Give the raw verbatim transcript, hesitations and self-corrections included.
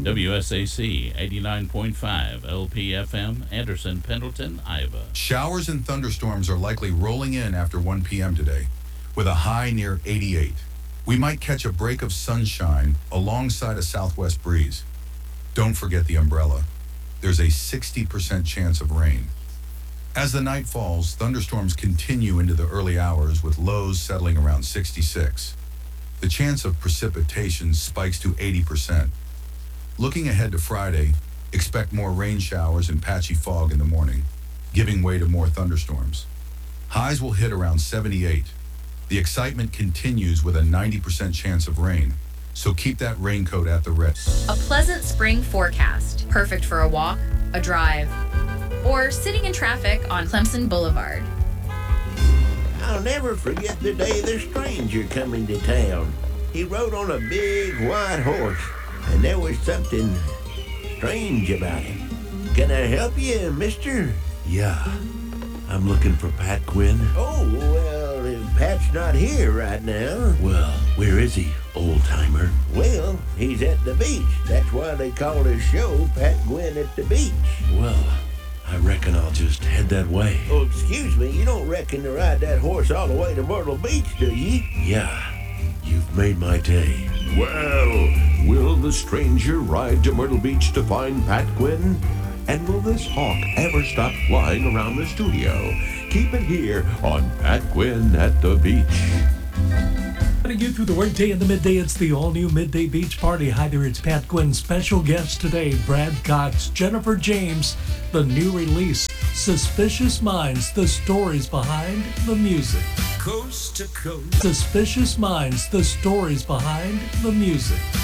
W S A C eighty-nine point five L P F M, Anderson, Pendleton, Iowa. Showers and thunderstorms are likely rolling in after one p.m. today, with a high near eighty-eight. We might catch a break of sunshine alongside a southwest breeze. Don't forget the umbrella. There's a sixty percent chance of rain. As the night falls, thunderstorms continue into the early hours with lows settling around sixty-six. The chance of precipitation spikes to eighty percent. Looking ahead to Friday, expect more rain showers and patchy fog in the morning, giving way to more thunderstorms. Highs will hit around seventy-eight. The excitement continues with a ninety percent chance of rain, so keep that raincoat at the ready. A pleasant spring forecast, perfect for a walk, a drive, or sitting in traffic on Clemson Boulevard. I'll never forget the day the stranger come into town. He rode on a big white horse, and there was something strange about him. Can I help you, mister? Yeah, I'm looking for Pat Quinn. Oh, well, uh, Pat's not here right now. Well, where is he, old-timer? Well, he's at the beach. That's why they call his show Pat Gwynn at the Beach. Well, I reckon I'll just head that way. Oh, excuse me, you don't reckon to ride that horse all the way to Myrtle Beach, do you? Yeah, you've made my day. Well, will the stranger ride to Myrtle Beach to find Pat Quinn? And will this hawk ever stop flying around the studio? Keep it here on Pat Quinn at the Beach. Getting you through the workday and the midday, it's the all-new Midday Beach Party. Hi there, it's Pat Quinn. Special guest today, Brad Cox, Jennifer James, the new release, Suspicious Minds, the stories behind the music. Coast to coast. Suspicious Minds, the stories behind the music.